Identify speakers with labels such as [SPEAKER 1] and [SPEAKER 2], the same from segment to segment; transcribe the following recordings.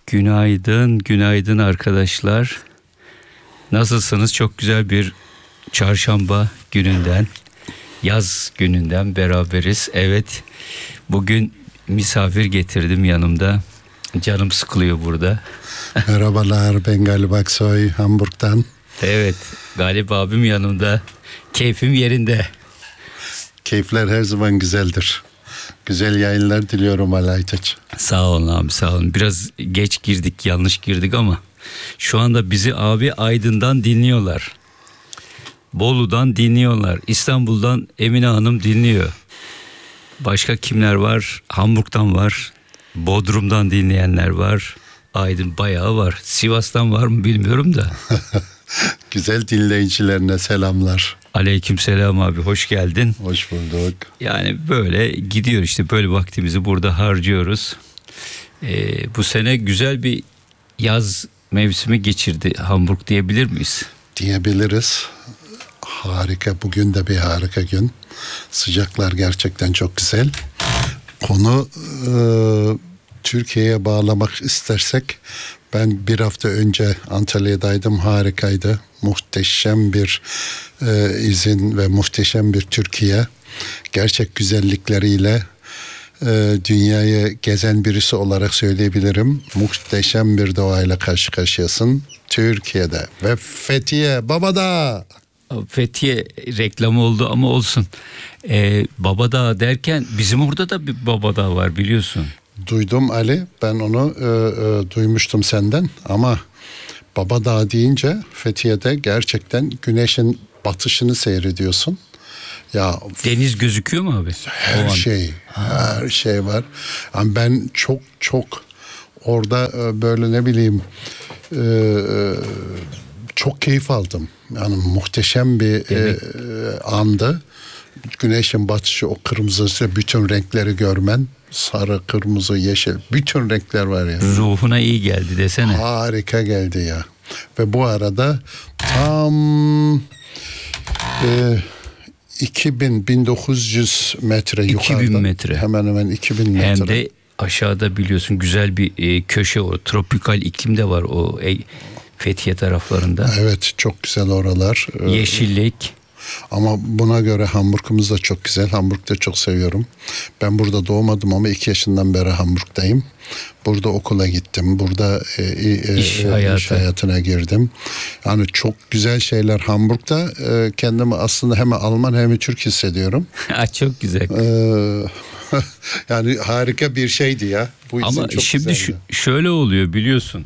[SPEAKER 1] Günaydın, günaydın arkadaşlar. Nasılsınız? Çok güzel bir çarşamba gününden, yaz gününden beraberiz. Evet, bugün misafir getirdim yanımda. Canım sıkılıyor burada.
[SPEAKER 2] Merhabalar, ben Galip Aksoy, Hamburg'dan.
[SPEAKER 1] Evet, Galip abim yanımda. Keyfim yerinde.
[SPEAKER 2] Keyifler her zaman güzeldir. Güzel yayınlar diliyorum Ali Aytaç.
[SPEAKER 1] Sağ olun abi, sağ olun. Biraz geç girdik, yanlış girdik ama şu anda bizi abi Aydın'dan dinliyorlar. Bolu'dan dinliyorlar. İstanbul'dan Emine Hanım dinliyor. Başka kimler var? Hamburg'dan var. Bodrum'dan dinleyenler var. Aydın bayağı var. Sivas'tan var mı bilmiyorum da.
[SPEAKER 2] Güzel dinleyicilerine selamlar.
[SPEAKER 1] Aleykümselam abi, hoş geldin.
[SPEAKER 2] Hoş bulduk.
[SPEAKER 1] Yani böyle gidiyor işte, böyle vaktimizi burada harcıyoruz. Bu sene güzel bir yaz mevsimi geçirdi Hamburg diyebilir miyiz?
[SPEAKER 2] Diyebiliriz. Harika, bugün de bir harika gün. Sıcaklar gerçekten çok güzel. Konu Türkiye'ye bağlamak istersek, ben bir hafta önce Antalya'daydım, harikaydı. Muhteşem bir izin ve muhteşem bir Türkiye. Gerçek güzellikleriyle dünyayı gezen birisi olarak söyleyebilirim. Muhteşem bir doğayla karşı karşıyasın Türkiye'de. Ve Fethiye, Babadağ.
[SPEAKER 1] Fethiye reklamı oldu ama olsun. Babadağ derken bizim orada da bir Babadağ var biliyorsun.
[SPEAKER 2] Duydum Ali, ben onu duymuştum senden ama Babadağ deyince Fethiye'de gerçekten güneşin batışını seyrediyorsun. Ya
[SPEAKER 1] Deniz gözüküyor mu abi?
[SPEAKER 2] her şey var. Yani ben çok orada böyle ne bileyim çok keyif aldım. Yani muhteşem bir andı. Güneşin batışı, o kırmızısı, bütün renkleri görmen, sarı, kırmızı, yeşil, bütün renkler var ya.
[SPEAKER 1] Ruhuna iyi geldi desene.
[SPEAKER 2] Harika geldi ya. Ve bu arada tam 1900 metre yukarıda.
[SPEAKER 1] 2000 metre.
[SPEAKER 2] Hemen hemen 2000 metre.
[SPEAKER 1] Hem de aşağıda biliyorsun güzel bir köşe, o tropikal iklim de var o Fethiye taraflarında.
[SPEAKER 2] Evet, çok güzel oralar.
[SPEAKER 1] Yeşillik.
[SPEAKER 2] Ama buna göre Hamburg'umuz da çok güzel. Hamburg'da çok seviyorum. Ben burada doğmadım ama 2 yaşından beri Hamburg'dayım. Burada okula gittim. Burada iş hayatına girdim. Yani çok güzel şeyler Hamburg'da. Kendimi aslında hem Alman hem Türk hissediyorum.
[SPEAKER 1] Çok güzel.
[SPEAKER 2] Yani harika bir şeydi ya. Bu
[SPEAKER 1] ama
[SPEAKER 2] çok
[SPEAKER 1] şimdi
[SPEAKER 2] güzeldi.
[SPEAKER 1] şöyle oluyor biliyorsun.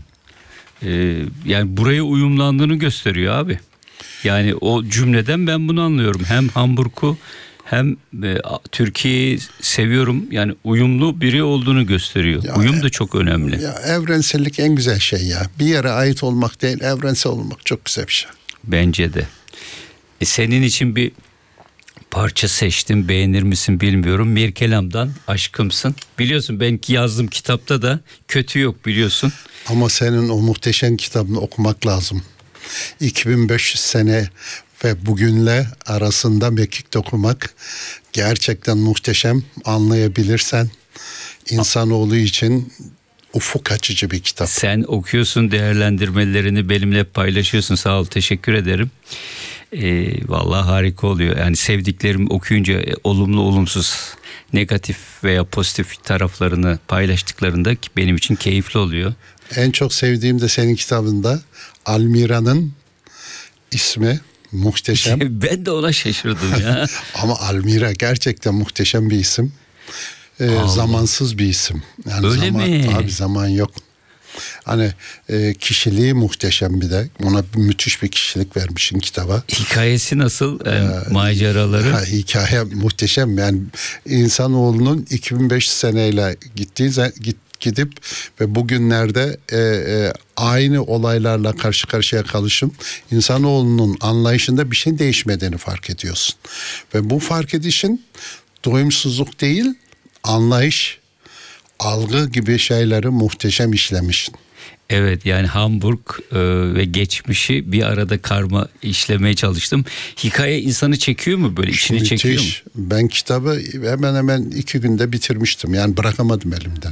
[SPEAKER 1] Yani buraya uyumlandığını gösteriyor abi. Yani o cümleden ben bunu anlıyorum. Hem Hamburg'u hem Türkiye'yi seviyorum. Yani uyumlu biri olduğunu gösteriyor.
[SPEAKER 2] Ya,
[SPEAKER 1] uyum da çok önemli.
[SPEAKER 2] Ya evrensellik en güzel şey ya. Bir yere ait olmak değil, evrensel olmak çok güzel bir şey.
[SPEAKER 1] Bence de. Senin için bir parça seçtim. Beğenir misin bilmiyorum. Mirkelam'dan Aşkımsın. Biliyorsun ben yazdım kitapta da kötü yok biliyorsun.
[SPEAKER 2] Ama senin o muhteşem kitabını okumak lazım. 2500 sene ve bugünle arasında mekik okumak gerçekten muhteşem. Anlayabilirsen insanoğlu için ufuk açıcı bir kitap.
[SPEAKER 1] Sen okuyorsun, değerlendirmelerini benimle paylaşıyorsun. Sağ ol, teşekkür ederim. Vallahi harika oluyor. Yani sevdiklerim okuyunca olumlu, olumsuz, negatif veya pozitif taraflarını paylaştıklarında benim için keyifli oluyor.
[SPEAKER 2] En çok sevdiğim de senin kitabında Almira'nın ismi muhteşem.
[SPEAKER 1] Ben de ona şaşırdım ya.
[SPEAKER 2] Ama Almira gerçekten muhteşem bir isim. Zamansız bir isim. Yani
[SPEAKER 1] öyle mi?
[SPEAKER 2] Abi zaman yok. Hani kişiliği muhteşem bir de. Ona müthiş bir kişilik vermişsin kitaba.
[SPEAKER 1] Hikayesi nasıl? Maceraları?
[SPEAKER 2] Hikaye muhteşem. Yani insanoğlunun 2500 seneyle gidip ve bugünlerde aynı olaylarla karşı karşıya kalışın insanoğlunun anlayışında bir şey değişmediğini fark ediyorsun. Ve bu fark edişin doyumsuzluk değil, anlayış, algı gibi şeyleri muhteşem işlemişsin.
[SPEAKER 1] Evet, yani Hamburg ve geçmişi bir arada karma işlemeye çalıştım. Hikaye insanı çekiyor mu, böyle içine çekiyor mu?
[SPEAKER 2] Ben kitabı hemen hemen 2 günde bitirmiştim. Yani bırakamadım elimden.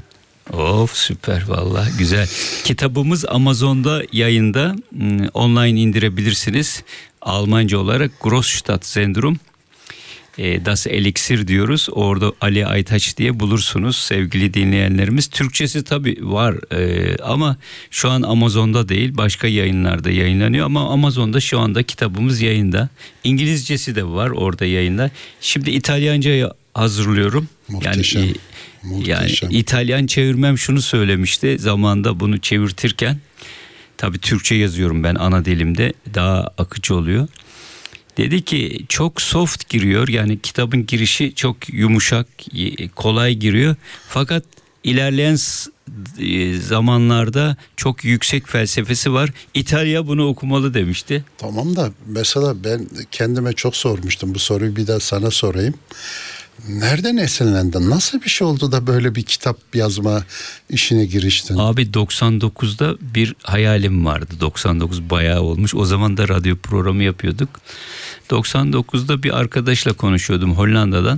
[SPEAKER 1] Of, süper, vallahi güzel. Kitabımız Amazon'da yayında, online indirebilirsiniz. Almanca olarak Großstadt Syndrom, Das Elixir diyoruz. Orada Ali Aytaç diye bulursunuz sevgili dinleyenlerimiz. Türkçesi tabii var ama şu an Amazon'da değil, başka yayınlarda yayınlanıyor ama Amazon'da şu anda kitabımız yayında. İngilizcesi de var orada yayında. Şimdi İtalyanca'ya hazırlıyorum.
[SPEAKER 2] Muhteşem.
[SPEAKER 1] Yani İtalyan çevirmem şunu söylemişti zamanında bunu çevirtirken. Tabii Türkçe yazıyorum ben ana dilimde, daha akıcı oluyor. Dedi ki çok soft giriyor, yani kitabın girişi çok yumuşak, kolay giriyor. Fakat ilerleyen zamanlarda çok yüksek felsefesi var. İtalya bunu okumalı demişti.
[SPEAKER 2] Tamam da mesela ben kendime çok sormuştum. Bu soruyu bir daha sana sorayım. Nereden esinlendin? Nasıl bir şey oldu da böyle bir kitap yazma işine giriştin?
[SPEAKER 1] Abi 99'da bir hayalim vardı. 99 bayağı olmuş. O zaman da radyo programı yapıyorduk. 99'da bir arkadaşla konuşuyordum Hollanda'dan.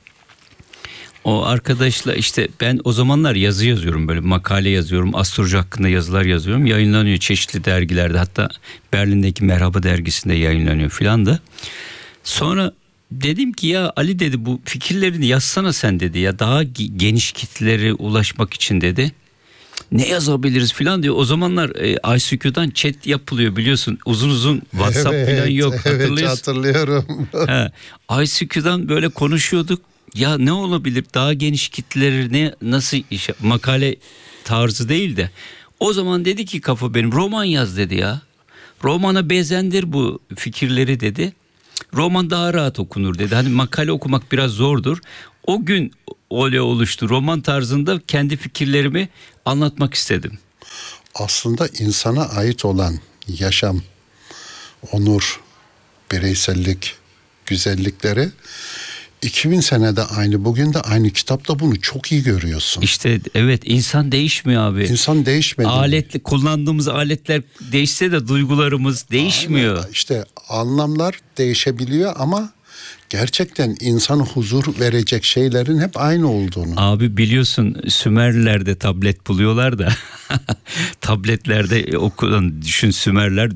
[SPEAKER 1] O arkadaşla işte ben o zamanlar yazı yazıyorum, böyle makale yazıyorum, astroloji hakkında yazılar yazıyorum. Yayınlanıyor çeşitli dergilerde, hatta Berlin'deki Merhaba dergisinde yayınlanıyor filan da. Sonra dedim ki ya Ali, dedi, bu fikirlerini yazsana sen, dedi ya, daha geniş kitlelere ulaşmak için, dedi. Ne yazabiliriz filan diyor. O zamanlar ICQ'dan chat yapılıyor biliyorsun. Uzun uzun WhatsApp filan yok.
[SPEAKER 2] Evet, hatırlıyorum.
[SPEAKER 1] ICQ'dan böyle konuşuyorduk. Ya ne olabilir? Daha geniş kitleleri nasıl makale tarzı değil de. O zaman dedi ki kafa benim, roman yaz dedi ya. Romana bezendir bu fikirleri, dedi. Roman daha rahat okunur, dedi. Hani makale okumak biraz zordur. O gün öyle oluştu. Roman tarzında kendi fikirlerimi anlatmak istedim.
[SPEAKER 2] Aslında insana ait olan yaşam, onur, bireysellik, güzellikleri 2000 senede aynı, bugün de aynı, kitapta bunu çok iyi görüyorsun.
[SPEAKER 1] İşte evet, insan değişmiyor abi.
[SPEAKER 2] İnsan değişmedi.
[SPEAKER 1] Kullandığımız aletler değişse de duygularımız değişmiyor.
[SPEAKER 2] Aynen. İşte anlamlar değişebiliyor ama gerçekten insana huzur verecek şeylerin hep aynı olduğunu.
[SPEAKER 1] Abi biliyorsun Sümerler'de tablet buluyorlar da tabletlerde okulan, düşün, Sümerler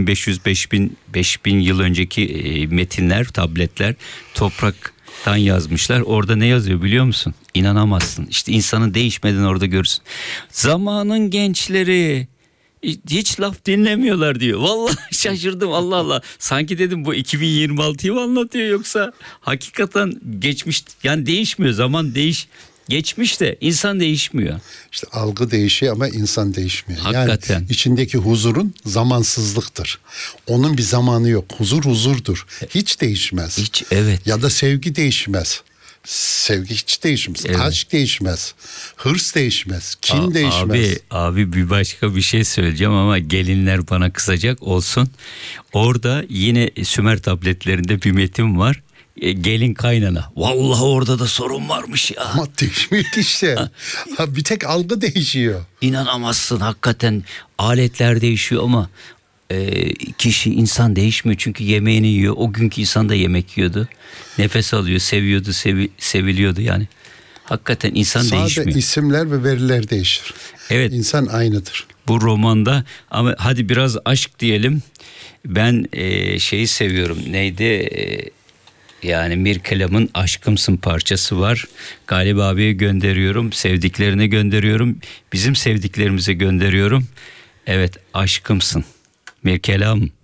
[SPEAKER 1] 4500-5000 yıl önceki metinler, tabletler, topraktan yazmışlar. Orada ne yazıyor biliyor musun? İnanamazsın. İşte insanın değişmeden orada görürsün. Zamanın gençleri hiç laf dinlemiyorlar diyor. Vallahi şaşırdım, Allah Allah. Sanki dedim bu 2026'yı mı anlatıyor, yoksa hakikaten geçmiş, yani değişmiyor, zaman geçmiş de insan değişmiyor.
[SPEAKER 2] İşte algı değişiyor ama insan değişmiyor.
[SPEAKER 1] Hakikaten.
[SPEAKER 2] Yani içindeki huzurun zamansızlıktır. Onun bir zamanı yok. Huzur huzurdur. Hiç değişmez.
[SPEAKER 1] Hiç, evet.
[SPEAKER 2] Ya da sevgi değişmez. Sevgi hiç değişmez.
[SPEAKER 1] Evet.
[SPEAKER 2] Aşk değişmez. Hırs değişmez. Kin değişmez.
[SPEAKER 1] Abi bir başka bir şey söyleyeceğim ama gelinler bana kızacak, olsun. Orada yine Sümer tabletlerinde bir metin var. Gelin kaynana. Vallahi orada da sorun varmış ya.
[SPEAKER 2] Ama değişmiyor ki işte. Bir tek algı değişiyor.
[SPEAKER 1] İnanamazsın, hakikaten aletler değişiyor ama insan değişmiyor, çünkü yemeğini yiyor. O günkü insan da yemek yiyordu. Nefes alıyor, seviyordu, seviliyordu yani. Hakikaten insan değişmiyor.
[SPEAKER 2] Sadece isimler ve veriler değişir.
[SPEAKER 1] Evet.
[SPEAKER 2] İnsan aynıdır.
[SPEAKER 1] Bu romanda ama hadi biraz aşk diyelim. Ben şeyi seviyorum. Neydi? Yani Mirkelam'ın Aşkımsın parçası var. Galip abiye gönderiyorum. Sevdiklerine gönderiyorum. Bizim sevdiklerimize gönderiyorum. Evet, Aşkımsın. Mirkelam.